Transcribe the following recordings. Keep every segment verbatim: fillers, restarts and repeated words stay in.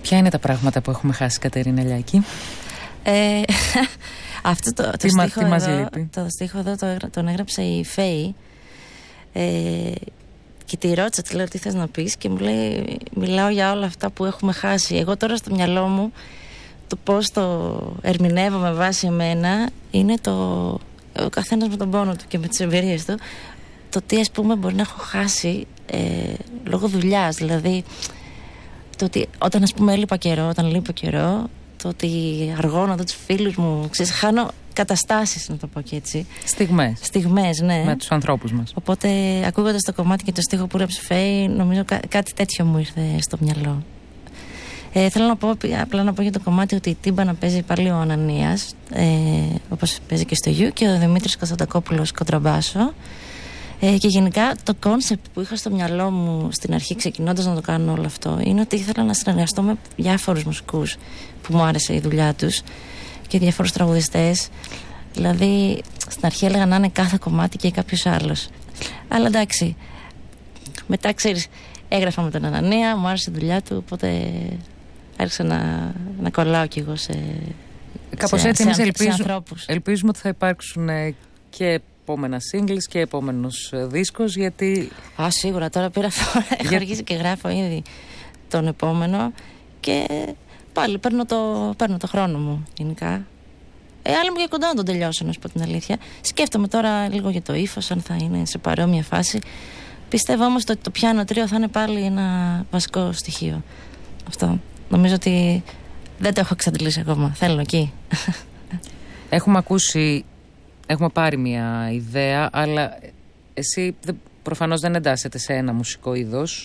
Ποια είναι τα πράγματα που έχουμε χάσει, Κατερίνα Λιάκη? Ε, αυτό το, το, τι στίχο τι μας εδώ, λείπει? το στίχο εδώ το, τον έγραψε η Φέη. Ε, και τη ρώτησα, τη λέω τι θες να πεις, και μου λέει μιλάω για όλα αυτά που έχουμε χάσει. Εγώ τώρα στο μυαλό μου το πώς το ερμηνεύω με βάση εμένα είναι το, ο καθένας με τον πόνο του και με τις εμπειρίες του, το τι ας πούμε μπορεί να έχω χάσει ε, λόγω δουλειάς. Δηλαδή το ότι όταν ας πούμε έλειπα καιρό, όταν λείπω καιρό, το ότι αργώ να δω τους φίλους μου, ξέρεις, χάνω καταστάσεις, να το πω και έτσι. Στιγμές. Στιγμές, ναι. Με τους ανθρώπους μας. Οπότε ακούγοντας το κομμάτι και το στίχο που έγραψε Φέη, νομίζω κά- κάτι τέτοιο μου ήρθε στο μυαλό. Ε, θέλω να πω απλά να πω για το κομμάτι ότι η τύμπανα παίζει πάλι ο Ανανίας, ε, όπως παίζει και στο γιου, και ο Δημήτρης Κωνσταντακόπουλος κοντραμπάσο. Ε, και γενικά το κόνσεπτ που είχα στο μυαλό μου στην αρχή, ξεκινώντας να το κάνω όλο αυτό, είναι ότι ήθελα να συνεργαστώ με διάφορους μουσικούς που μου άρεσε η δουλειά τους και διάφορους τραγουδιστές. Δηλαδή στην αρχή έλεγα να είναι κάθε κομμάτι και κάποιος άλλος. Αλλά εντάξει, μετά ξέρεις, έγραφα με τον Ανανία, μου άρεσε η δουλειά του, οπότε άρχισα να, να κολλάω κι εγώ σε, κάπως σε, έτσι, σε, εμείς σε, ελπίζουμε, σε ανθρώπους. Ελπίζουμε ότι θα υπάρξουν και επόμενα singles και επόμενος δίσκος, γιατί... Α, σίγουρα, τώρα πήρα φορά, έχω Για... αρχίσει και γράφω ήδη τον επόμενο και πάλι παίρνω το, παίρνω το χρόνο μου γενικά. Ε, άλλοι μου και κοντά να τον τελειώσω, να σου πω την αλήθεια. Σκέφτομαι τώρα λίγο για το ύφος, αν θα είναι σε παρόμοια φάση. Πιστεύω όμως ότι το πιάνο τρίο θα είναι πάλι ένα βασικό στοιχείο. Αυτό. Νομίζω ότι δεν το έχω εξαντλήσει ακόμα. Θέλω εκεί. Έχουμε ακούσει, έχουμε πάρει μια ιδέα, αλλά εσύ προφανώς δεν εντάσσεται σε ένα μουσικό είδος.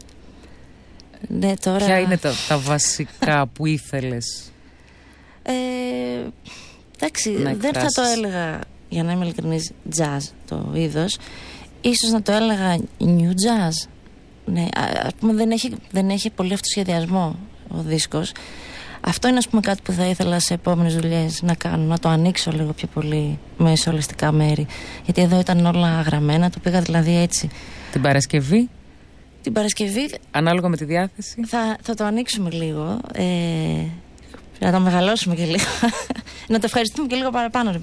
Ναι, τώρα... Ποια είναι τα, τα βασικά που ήθελες? Ε, εντάξει, δεν θα το έλεγα, για να είμαι ειλικρινής, jazz το είδος. Ίσως να το έλεγα new jazz. Ναι, ας πούμε δεν έχει, δεν έχει πολύ αυτοσχεδιασμό ο δίσκος. Αυτό είναι ας πούμε κάτι που θα ήθελα σε επόμενες δουλειές να κάνω, να το ανοίξω λίγο πιο πολύ με σολιστικά μέρη. Γιατί εδώ ήταν όλα γραμμένα, το πήγα δηλαδή έτσι. Την Παρασκευή? Την Παρασκευή... Ανάλογα με τη διάθεση. Θα, θα το ανοίξουμε λίγο, ε, να το μεγαλώσουμε και λίγο. Να το ευχαριστούμε και λίγο παραπάνω.